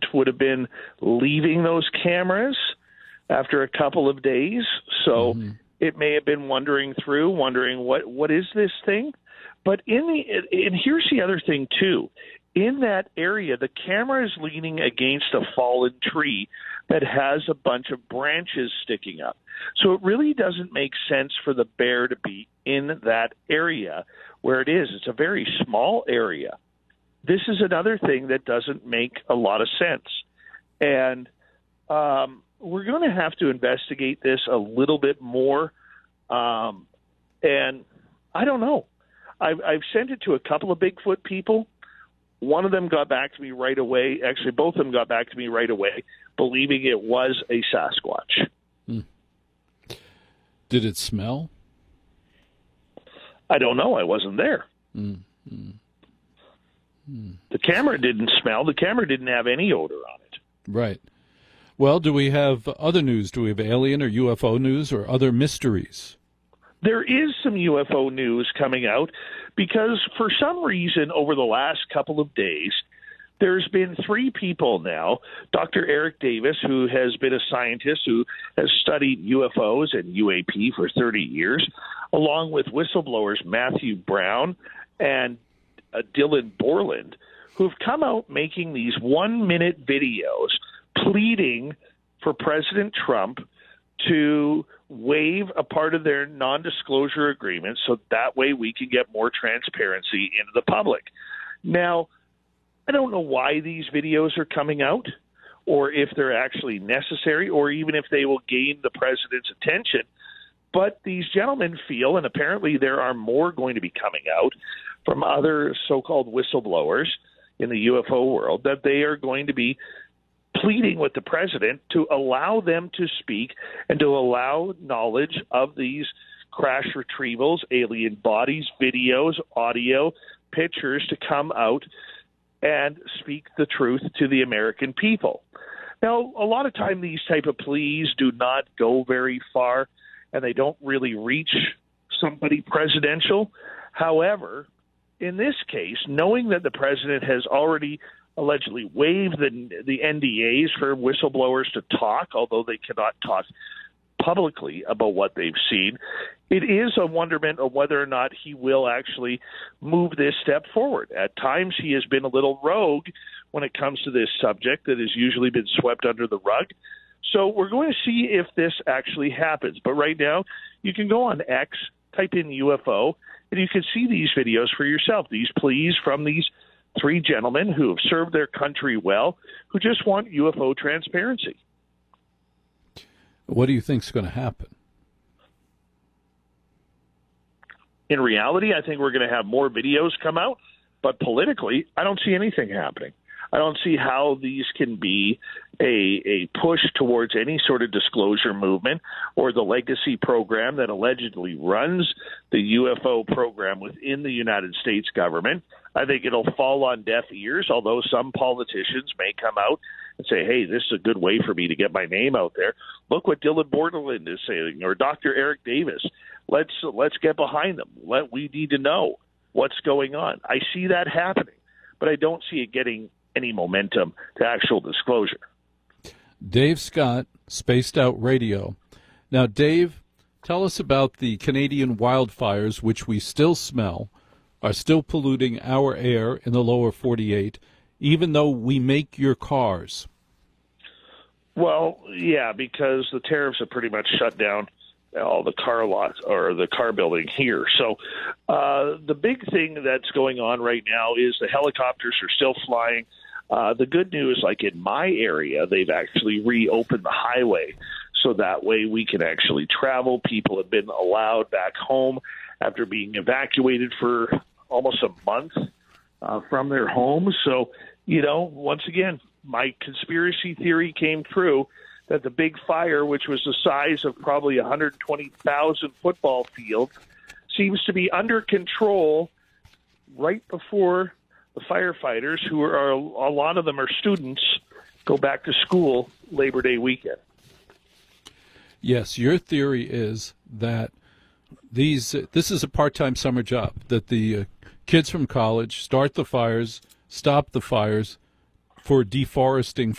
would have been leaving those cameras after a couple of days. So it may have been wondering what is this thing? But and here's the other thing too. In that area, the camera is leaning against a fallen tree that has a bunch of branches sticking up. So it really doesn't make sense for the bear to be in that area where it is. It's a very small area. This is another thing that doesn't make a lot of sense. And we're going to have to investigate this a little bit more. And I don't know. I've sent it to a couple of Bigfoot people. One of them got back to me right away. Actually, both of them got back to me right away, believing it was a Sasquatch. Did it smell? I don't know. I wasn't there. The camera didn't smell. The camera didn't have any odor on it. Right. Well, do we have other news? Do we have alien or UFO news or other mysteries? There is some UFO news coming out because for some reason over the last couple of days, there's been 3 people now, Dr. Eric Davis, who has been a scientist who has studied UFOs and UAP for 30 years, along with whistleblowers Matthew Brown and Dylan Borland, who've come out making these 1-minute videos pleading for President Trump to waive a part of their non-disclosure agreement so that way we can get more transparency into the public. Now, I don't know why these videos are coming out or if they're actually necessary or even if they will gain the president's attention, but these gentlemen feel, and apparently there are more going to be coming out from other so-called whistleblowers in the UFO world, that they are going to be pleading with the president to allow them to speak and to allow knowledge of these crash retrievals, alien bodies, videos, audio, pictures to come out and speak the truth to the American people. Now, a lot of time these type of pleas do not go very far and they don't really reach somebody presidential. However, in this case, knowing that the president has already allegedly waived the NDAs for whistleblowers to talk, although they cannot talk publicly about what they've seen, it is a wonderment of whether or not he will actually move this step forward. At times he has been a little rogue when it comes to this subject that has usually been swept under the rug. So we're going to see if this actually happens. But right now, you can go on X, type in UFO, and you can see these videos for yourself, these pleas from these 3 gentlemen who have served their country well, who just want UFO transparency. What do you think is going to happen? In reality, I think we're going to have more videos come out, but politically, I don't see anything happening. I don't see how these can be a push towards any sort of disclosure movement or the legacy program that allegedly runs the UFO program within the United States government. I think it'll fall on deaf ears, although some politicians may come out and say, hey, this is a good way for me to get my name out there. Look what Dylan Borland is saying, or Dr. Eric Davis. Let's get behind them. We need to know what's going on. I see that happening, but I don't see it getting any momentum to actual disclosure. Dave Scott, Spaced Out Radio. Now, Dave, tell us about the Canadian wildfires, which we still smell, are still polluting our air in the lower 48, even though we make your cars. Well, yeah, because the tariffs have pretty much shut down all the car lots or the car building here. So the big thing that's going on right now is the helicopters are still flying. The good news, like in my area, they've actually reopened the highway so that way we can actually travel. People have been allowed back home after being evacuated for almost a month from their homes. So, once again, my conspiracy theory came true that the big fire, which was the size of probably 120,000 football fields, seems to be under control right before the firefighters, who are a lot of them are students, go back to school Labor Day weekend. Yes, your theory is that this is a part-time summer job, that the kids from college start the fires, stop the fires for deforesting